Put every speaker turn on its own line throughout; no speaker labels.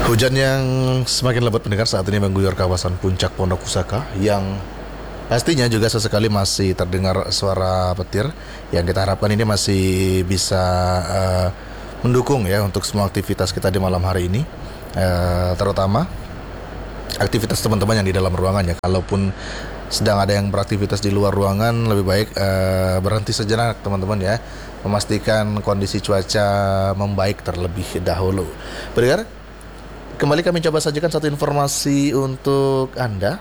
Hujan yang semakin lebat mendengar saat ini mengguyur kawasan Puncak Pondok Pusaka yang pastinya juga sesekali masih terdengar suara petir yang kita harapkan ini masih bisa mendukung ya untuk semua aktivitas kita di malam hari ini, terutama aktivitas teman-teman yang di dalam ruangan ya. Kalaupun sedang ada yang beraktivitas di luar ruangan, lebih baik berhenti sejenak teman-teman ya, memastikan kondisi cuaca membaik terlebih dahulu. Pendengar, kembali kami coba sajikan satu informasi untuk Anda.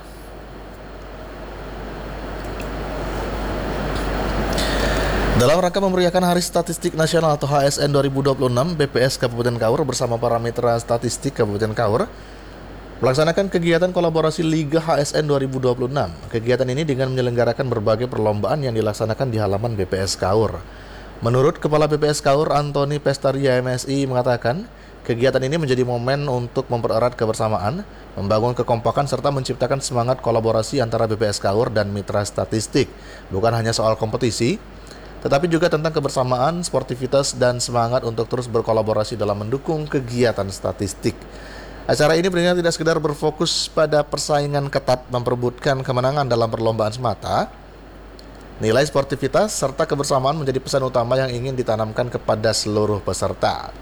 Dalam rangka memeriahkan Hari Statistik Nasional atau HSN 2026, BPS Kabupaten Kaur bersama para mitra statistik Kabupaten Kaur melaksanakan kegiatan kolaborasi Liga HSN 2026. Kegiatan ini dengan menyelenggarakan berbagai perlombaan yang dilaksanakan di halaman BPS Kaur. Menurut Kepala BPS Kaur, Antoni Pestaria MSI mengatakan, kegiatan ini menjadi momen untuk mempererat kebersamaan, membangun kekompakan, serta menciptakan semangat kolaborasi antara BPS Kaur dan mitra statistik. Bukan hanya soal kompetisi, tetapi juga tentang kebersamaan, sportivitas, dan semangat untuk terus berkolaborasi dalam mendukung kegiatan statistik. Acara ini benar tidak sekedar berfokus pada persaingan ketat memperebutkan kemenangan dalam perlombaan semata. Nilai sportivitas serta kebersamaan menjadi pesan utama yang ingin ditanamkan kepada seluruh peserta.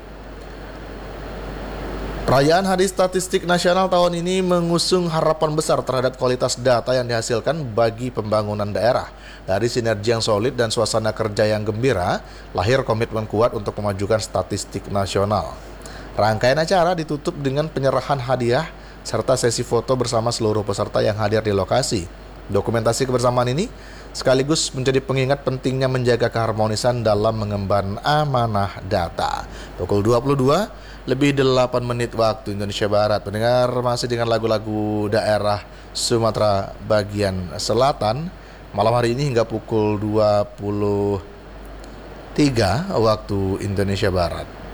Perayaan Hari Statistik Nasional tahun ini mengusung harapan besar terhadap kualitas data yang dihasilkan bagi pembangunan daerah. Dari sinergi yang solid dan suasana kerja yang gembira, lahir komitmen kuat untuk memajukan statistik nasional. Rangkaian acara ditutup dengan penyerahan hadiah serta sesi foto bersama seluruh peserta yang hadir di lokasi. Dokumentasi kebersamaan ini sekaligus menjadi pengingat pentingnya menjaga keharmonisan dalam mengemban amanah data. Pukul 22 lebih 8 menit waktu Indonesia Barat. Mendengar masih dengan lagu-lagu daerah Sumatera bagian selatan. Malam hari ini hingga pukul 23 waktu Indonesia Barat.